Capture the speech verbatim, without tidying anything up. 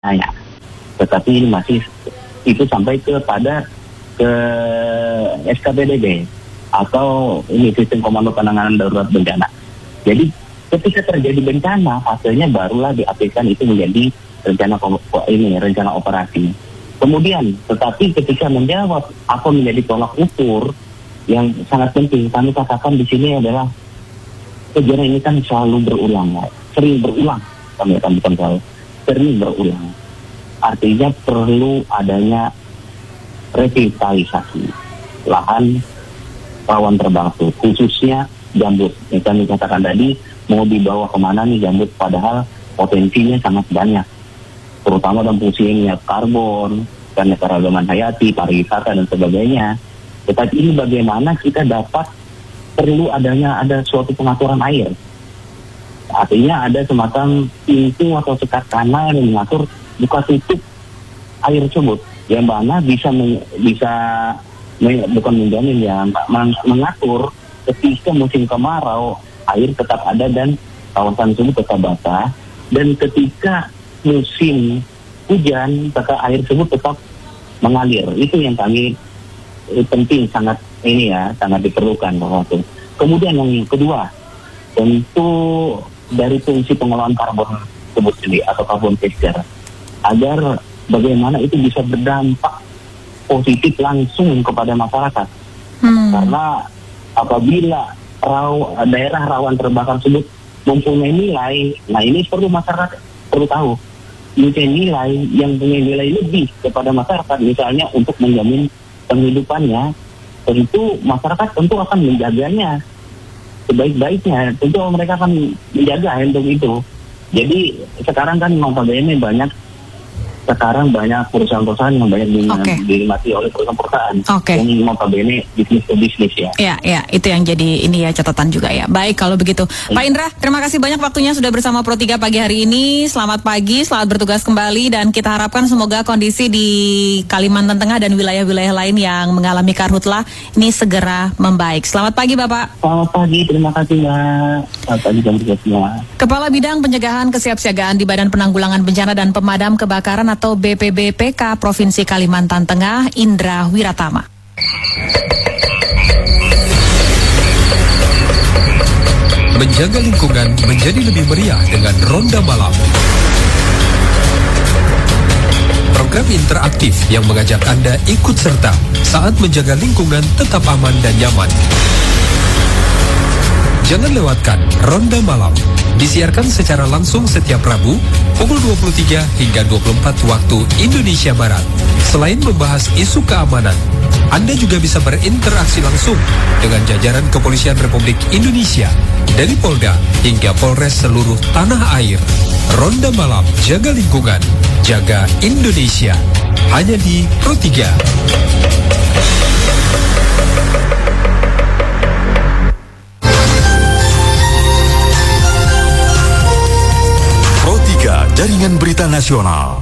ya. Tetapi ini masih itu sampai kepada ke S K P D B atau ini sistem komando penanganan darurat bencana. Jadi ketika terjadi bencana, hasilnya barulah diaplikasikan itu menjadi rencana ini rencana operasi. Kemudian, tetapi ketika menjawab apa menjadi tolak ukur yang sangat penting, kami katakan di sini adalah kejadian ini kan selalu berulang, ya. sering berulang, kami akan bukan selalu, sering berulang. Artinya perlu adanya revitalisasi lahan rawan terbang itu, khususnya gambut. Yang kami katakan tadi, mau dibawa kemana nih gambut, padahal potensinya sangat banyak, terutama dalam fungsi minyak karbon, dan keragaman hayati, pariwisata dan sebagainya. Tetapi ini bagaimana kita dapat perlu adanya ada suatu pengaturan air. Artinya ada semacam pintu atau sekat kanal yang mengatur buka tutup air tersebut, yang mana bisa men- bisa men- bukan menjamin ya, men- mengatur ketika musim kemarau air tetap ada dan kawasan tersebut tetap basah, dan ketika musim hujan maka air tersebut tetap mengalir. Itu yang kami eh, penting, sangat ini ya, sangat diperlukan waktu. Kemudian yang kedua, tentu dari fungsi pengelolaan karbon tersebut sendiri atau carbon capture, agar bagaimana itu bisa berdampak positif langsung kepada masyarakat. Hmm. Karena apabila raw, daerah rawan terbakar tersebut mempunyai nilai, nah ini perlu masyarakat perlu tahu, mempunyai nilai yang punya nilai lebih kepada masyarakat, misalnya untuk menjamin penghidupannya, tentu masyarakat tentu akan menjaganya sebaik-baiknya, tentu mereka akan menjaga untuk itu. Jadi sekarang kan notabene banyak sekarang banyak perusahaan-perusahaan yang banyak okay. dinikmati oleh perusahaan-perusahaan okay. yang notabene bisnis ke bisnis ya. Ya, ya, itu yang jadi ini ya catatan juga ya. Baik kalau begitu, ya. Pak Indra, terima kasih banyak waktunya sudah bersama Pro tiga pagi hari ini. Selamat pagi, selamat bertugas kembali, dan kita harapkan semoga kondisi di Kalimantan Tengah dan wilayah-wilayah lain yang mengalami karhutlah ini segera membaik. Selamat pagi Bapak. Selamat pagi, terima kasih Mbak. Selamat pagi semua. Kepala Bidang Pencegahan Kesiapsiagaan di Badan Penanggulangan Bencana dan Pemadam Kebakaran atau B P B P K Provinsi Kalimantan Tengah, Indra Wiratama. Menjaga lingkungan menjadi lebih meriah dengan Ronda Malam. Program interaktif yang mengajak Anda ikut serta saat menjaga lingkungan tetap aman dan nyaman. Jangan lewatkan Ronda Malam. Disiarkan secara langsung setiap Rabu pukul dua puluh tiga hingga dua puluh empat waktu Indonesia Barat. Selain membahas isu keamanan, Anda juga bisa berinteraksi langsung dengan jajaran Kepolisian Republik Indonesia, dari Polda hingga Polres seluruh tanah air. Ronda Malam, jaga lingkungan, jaga Indonesia. Hanya di Pro tiga. Pro tiga, Jaringan Berita Nasional.